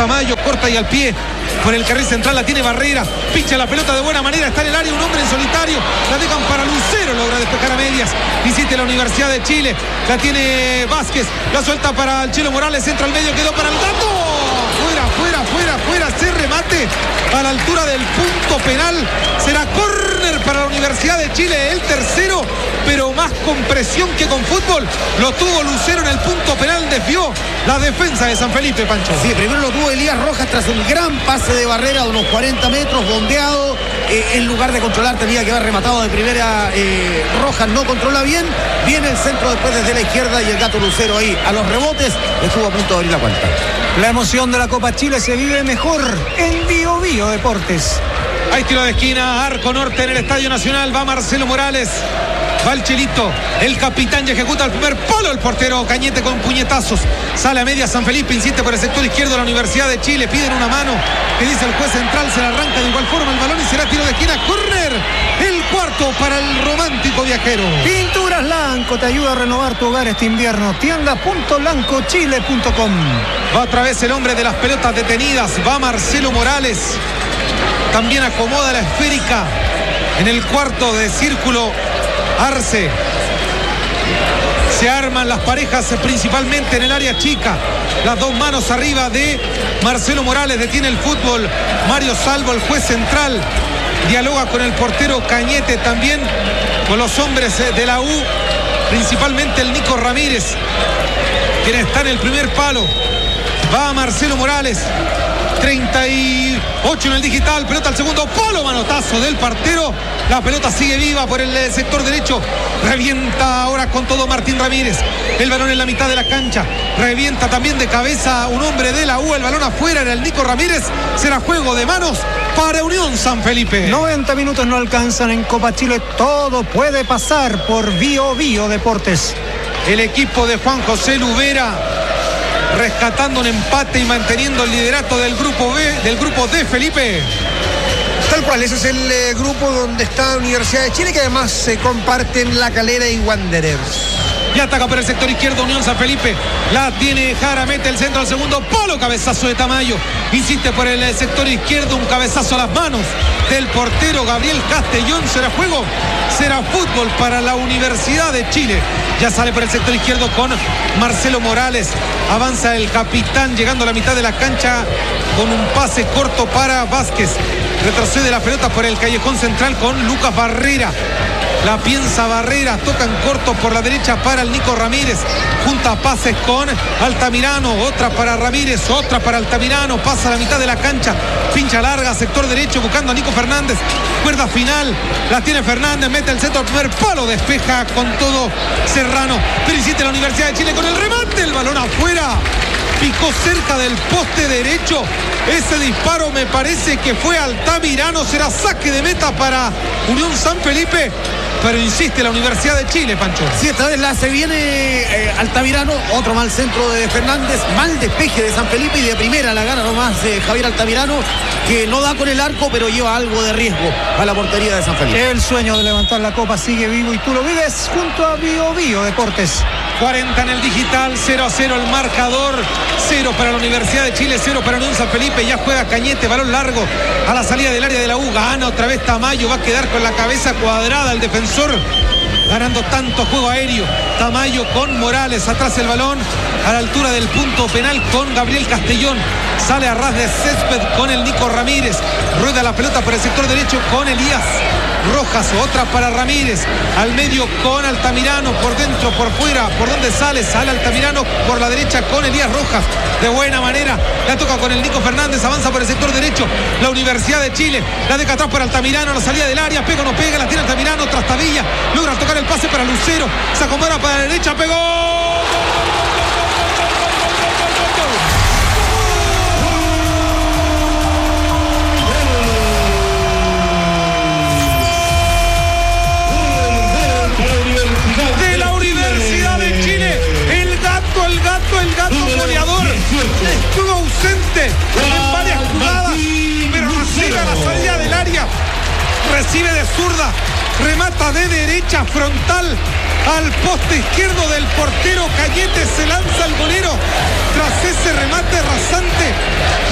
Tamayo, corta y al pie. Por el carril central la tiene Barrera. Pincha la pelota de buena manera. Está en el área un hombre en solitario. La dejan para Lucero. Logra despejar a medias. Insiste la Universidad de Chile. La tiene Vázquez. La suelta para el Chelo Morales. Entra al medio. Quedó para el Gato. Fuera. Se remate a la altura del punto penal. Será córner para la Universidad de Chile. El tercero, pero más con presión que con fútbol. Lo tuvo Lucero en el punto penal. Desvió la defensa de San Felipe, Pancho. Sí, primero lo tuvo Elías Rojas tras un gran pase de Barrera de unos 40 metros, bombeado. En lugar de controlar tenía que haber rematado de primera. Rojas no controla bien. Viene el centro después desde la izquierda y el Gato Lucero ahí a los rebotes estuvo a punto de abrir la cuenta. La emoción de la Copa Chile se vive mejor en Bio Bio Deportes. Hay tiro de esquina, arco norte en el Estadio Nacional. Va Marcelo Morales. Va el Chelito, el capitán, y ejecuta el primer palo. El portero Cañete con puñetazos. Sale a media San Felipe, insiste por el sector izquierdo de la Universidad de Chile. Piden una mano, que dice el juez central, se la arranca de igual forma el balón y será tiro de esquina, córner. El cuarto para el romántico viajero. Pinturas Lanco te ayuda a renovar tu hogar este invierno. Tienda.lancochile.com. Va otra vez el hombre de las pelotas detenidas. Va Marcelo Morales. También acomoda la esférica en el cuarto de círculo. Arce. Se arman las parejas principalmente en el área chica. Las dos manos arriba de Marcelo Morales. Detiene el fútbol Mario Salvo, el juez central. Dialoga con el portero Cañete, también con los hombres de la U, principalmente el Nico Ramírez, quien está en el primer palo. Va Marcelo Morales. 38 en el digital, pelota al segundo palo, manotazo del partero. La pelota sigue viva por el sector derecho. Revienta ahora con todo Martín Ramírez. El balón en la mitad de la cancha. Revienta también de cabeza un hombre de la U. El balón afuera era el Nico Ramírez. Será juego de manos para Unión San Felipe. 90 minutos no alcanzan en Copa Chile. Todo puede pasar por Bio Bio Deportes. El equipo de Juan José Lubera rescatando un empate y manteniendo el liderato del grupo B, del grupo D, Felipe. Tal cual, ese es el grupo donde está Universidad de Chile, que además se comparten La Calera y Wanderers. Y ataca por el sector izquierdo Unión San Felipe. La tiene Jara, mete el centro al segundo palo, cabezazo de Tamayo. Insiste por el sector izquierdo, un cabezazo a las manos del portero Gabriel Castellón. Será juego, será fútbol para la Universidad de Chile. Ya sale por el sector izquierdo con Marcelo Morales. Avanza el capitán llegando a la mitad de la cancha con un pase corto para Vázquez. Retrocede la pelota por el callejón central con Lucas Barrera. La piensa Barrera, toca en corto por la derecha para el Nico Ramírez. Junta pases con Altamirano, otra para Ramírez, otra para Altamirano. Pasa a la mitad de la cancha, pincha larga, sector derecho, buscando a Nico Fernández. Cuerda final, la tiene Fernández, mete el centro al primer palo, despeja con todo Serrano. Pero insiste la Universidad de Chile con el remate, el balón afuera. Picó cerca del poste derecho. Ese disparo me parece que fue Altamirano. Será saque de meta para Unión San Felipe. Pero insiste la Universidad de Chile, Pancho. Sí, esta vez se viene Altamirano. Otro mal centro de Fernández. Mal despeje de San Felipe y de primera la gana nomás Javier Altamirano, que no da con el arco, pero lleva algo de riesgo a la portería de San Felipe. El sueño de levantar la copa sigue vivo y tú lo vives junto a Bio Bio Deportes. 40 en el digital, 0-0 el marcador. 0 para la Universidad de Chile, 0 para Unión San Felipe. Ya juega Cañete, balón largo a la salida del área de la U. Gana otra vez Tamayo, va a quedar con la cabeza cuadrada el defensor. Ganando tanto juego aéreo. Tamayo con Morales, atrás el balón a la altura del punto penal con Gabriel Castellón. Sale a ras de césped con el Nico Ramírez. Rueda la pelota por el sector derecho con Elías Rojas, otra para Ramírez. Al medio con Altamirano, por dentro, por fuera, por donde sale Altamirano por la derecha con Elías Rojas. De buena manera, la toca con el Nico Fernández, avanza por el sector derecho. La Universidad de Chile, la deja atrás para Altamirano, la salida del área, pega o no pega, la tiene Altamirano, Trastabilla, logra tocar el pase para Lucero, se acomoda para la derecha, pegó. El gato goleador estuvo ausente en varias jugadas, pero recibe a la salida del área, recibe de zurda, remata de derecha frontal al poste izquierdo del portero Cañete, se lanza el golero tras ese remate rasante.